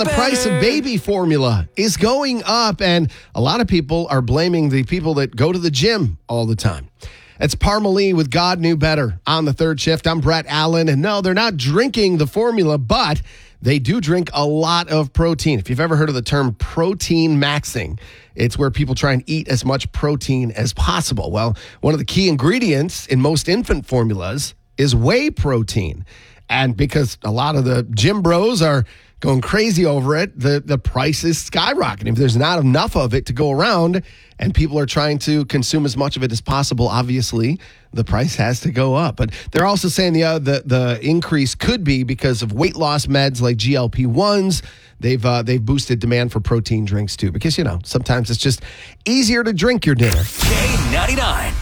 the price of baby formula is going up, and a lot of people are blaming the people that go to the gym all the time. It's Parmalee with God Knew Better on the third shift. I'm Brett Allen, and no, they're not drinking the formula, but they do drink a lot of protein. If you've ever heard of the term protein maxing, it's where people try and eat as much protein as possible. Well, one of the key ingredients in most infant formulas is whey protein. And because a lot of the gym bros are going crazy over it, the price is skyrocketing. If there's not enough of it to go around and people are trying to consume as much of it as possible, obviously the price has to go up. But they're also saying the increase could be because of weight loss meds like GLP-1s. They've boosted demand for protein drinks too, because, sometimes it's just easier to drink your dinner. K99.